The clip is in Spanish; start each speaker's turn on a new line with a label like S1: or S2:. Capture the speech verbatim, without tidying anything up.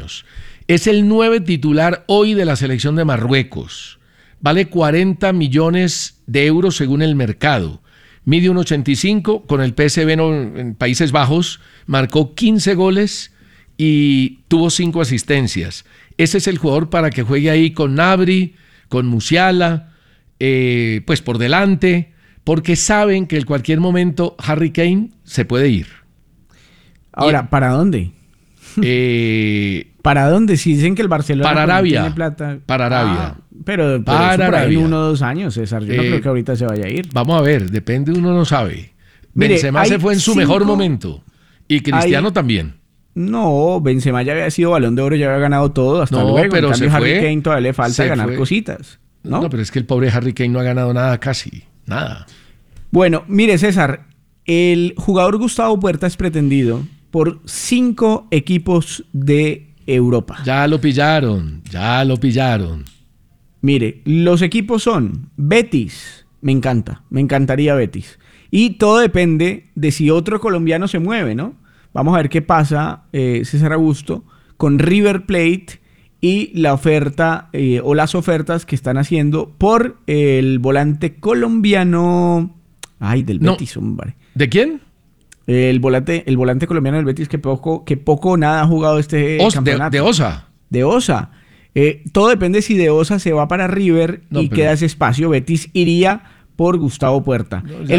S1: años. Es el nueve titular hoy de la selección de Marruecos. Vale cuarenta millones de euros según el mercado. Mide uno ochenta y cinco, con el P S V en Países Bajos, marcó quince goles y tuvo cinco asistencias. Ese es el jugador para que juegue ahí con Gnabry, con Musiala, eh, pues por delante, porque saben que en cualquier momento Harry Kane se puede ir.
S2: Ahora, y, ¿para dónde?
S1: Eh,
S2: ¿Para dónde? Si dicen que el Barcelona
S1: para Arabia,
S2: tiene plata.
S1: Para Arabia.
S2: Ah, pero, pero
S1: para
S2: eso por ahí
S1: Arabia.
S2: en uno o dos años, César. Yo eh, no creo que ahorita se vaya a ir.
S1: Vamos a ver, depende, uno no sabe. Mire, Benzema se fue en su cinco, mejor momento. Y Cristiano hay, también.
S2: No, Benzema ya había sido Balón de Oro, ya había ganado todo hasta
S1: no,
S2: luego.
S1: Pero
S2: en cambio,
S1: se
S2: Harry
S1: fue,
S2: Kane todavía le falta ganar
S1: fue.
S2: cositas. ¿no?
S1: no, pero es que el pobre Harry Kane no ha ganado nada casi. Nada.
S2: Bueno, mire, César, el jugador Gustavo Puerta es pretendido por cinco equipos de Europa.
S1: Ya lo pillaron, ya lo pillaron.
S2: Mire, los equipos son Betis, me encanta, me encantaría Betis. Y todo depende de si otro colombiano se mueve, ¿no? Vamos a ver qué pasa, eh, César Augusto, con River Plate y la oferta eh, o las ofertas que están haciendo por el volante colombiano. Ay, del Betis, no. hombre.
S1: ¿De quién?
S2: El volante, el volante colombiano del Betis que poco, que poco o nada ha jugado este
S1: Os,
S2: campeonato.
S1: De, de Osa.
S2: De Osa. Eh, todo depende si de Osa se va para River no, y pero... queda ese espacio. Betis iría por Gustavo Puerta. No,